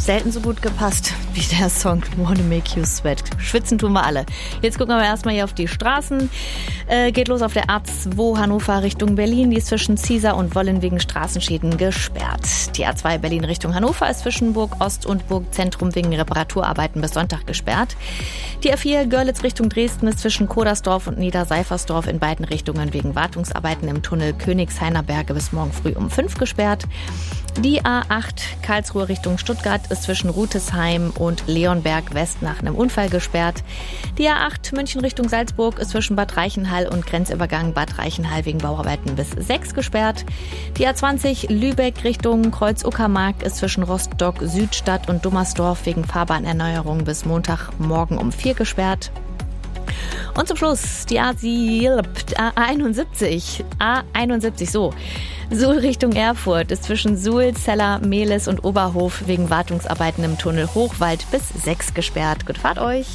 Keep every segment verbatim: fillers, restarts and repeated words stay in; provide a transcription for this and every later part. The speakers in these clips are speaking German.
selten so gut gepasst wie der Song Wanna Make You Sweat. Schwitzen tun wir alle. Jetzt gucken wir erstmal hier auf die Straßen. Äh, geht los auf der A zwei Hannover Richtung Berlin. Die ist zwischen Ziesar und Wollin wegen Straßenschäden gesperrt. Die A zwei Berlin Richtung Hannover ist zwischen Burg Ost und Burg Zentrum wegen Reparaturarbeiten bis Sonntag gesperrt. Die A vier Görlitz Richtung Dresden ist zwischen Kodersdorf und Niederseifersdorf in beiden Richtungen wegen Wartungsarbeiten im Tunnel Königshainer Berge bis morgen früh um fünf gesperrt. Die A acht Karlsruhe Richtung Stuttgart ist zwischen Rutesheim und Leonberg West nach einem Unfall gesperrt. Die A acht München Richtung Salzburg ist zwischen Bad Reichenhall und Grenzübergang Bad Reichenhall wegen Bauarbeiten bis sechs gesperrt. Die A zwanzig Lübeck Richtung Kreuz-Uckermark ist zwischen Rostock Südstadt und Dummersdorf wegen Fahrbahnerneuerung bis Montagmorgen um vier gesperrt. Und zum Schluss die A einundsiebzig. A einundsiebzig, so. Suhl Richtung Erfurt ist zwischen Suhl, Zeller, Mehlis und Oberhof wegen Wartungsarbeiten im Tunnel Hochwald bis sechs gesperrt. Gute Fahrt euch!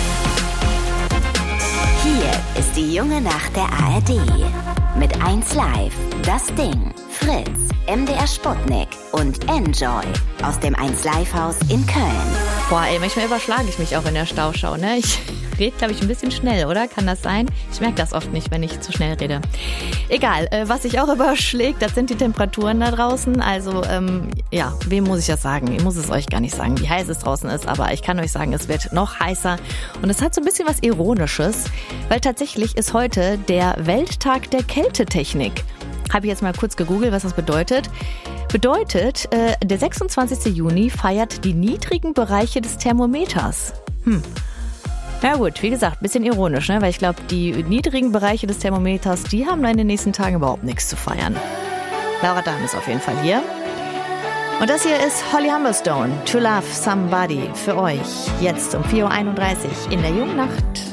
Hier ist die junge Nacht der A R D. Mit eins Live, Das Ding, Fritz, M D R Sputnik und Enjoy aus dem eins Live Haus in Köln. Boah, ey, manchmal überschlage ich mich auch in der Stauschau, ne? Ich rede, glaube ich, ein bisschen schnell, oder? Kann das sein? Ich merke das oft nicht, wenn ich zu schnell rede. Egal, äh, was sich auch überschlägt, das sind die Temperaturen da draußen. Also, ähm, ja, wem muss ich das sagen? Ich muss es euch gar nicht sagen, wie heiß es draußen ist, aber ich kann euch sagen, es wird noch heißer. Und es hat so ein bisschen was Ironisches, weil tatsächlich ist heute der Welttag der Kältetechnik. Habe ich jetzt mal kurz gegoogelt, was das bedeutet. Bedeutet, äh, der sechsundzwanzigste Juni feiert die niedrigen Bereiche des Thermometers. Hm. Na gut, wie gesagt, bisschen ironisch, ne? Weil ich glaube, die niedrigen Bereiche des Thermometers, die haben in den nächsten Tagen überhaupt nichts zu feiern. Laura Dahm ist auf jeden Fall hier. Und das hier ist Holly Humberstone, To Love Somebody, für euch. Jetzt um vier Uhr einunddreißig in der Jungnacht.